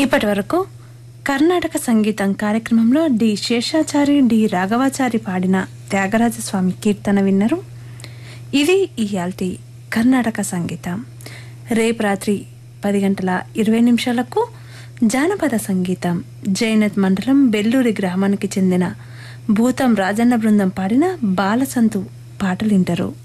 ఇప్పటి వరకు కర్ణాటక సంగీతం కార్యక్రమంలో డి శేషాచారి డి రాఘవాచారి పాడిన త్యాగరాజస్వామి కీర్తన విన్నరు. ఇది ఇయాల్టి కర్ణాటక సంగీతం. రేపు రాత్రి 10:20 జానపద సంగీతం జైనత్ మండలం బెల్లూరి గ్రామానికి చెందిన భూతం రాజన్న బృందం పాడిన బాలసంతు పాటలింటారు.